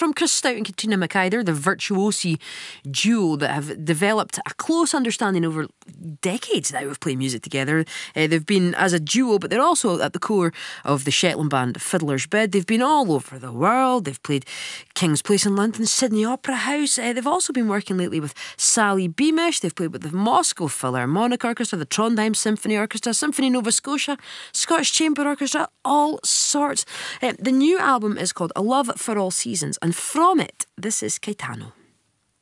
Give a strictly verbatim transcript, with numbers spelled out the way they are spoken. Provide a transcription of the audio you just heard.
from Chris Stout and Katrina Mackay. They're the virtuosi duo that have developed a close understanding over decades now of playing music together. Uh, they've been as a duo, but they're also at the core of the Shetland band Fiddler's Bed. They've been all over the world. They've played King's Place in London, Sydney Opera House. Uh, they've also been working lately with Sally Beamish. They've played with the Moscow Philharmonic Orchestra, the Trondheim Symphony Orchestra, Symphony Nova Scotia, Scottish Chamber Orchestra, all sorts. Uh, the new album is called A Love for All Seasons, and from it, this is Caetano.